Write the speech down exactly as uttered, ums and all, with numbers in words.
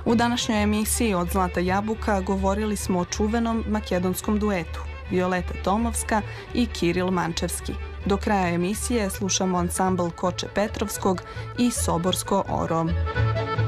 U današnjoj emisiji Od Zlata jabuka govorili smo o čuvenom makedonskom duetu Violeta Tomovska i Kiril Mančevski. Do kraja emisije slušamo ansambl Koče Petrovskog i Soborsko oro.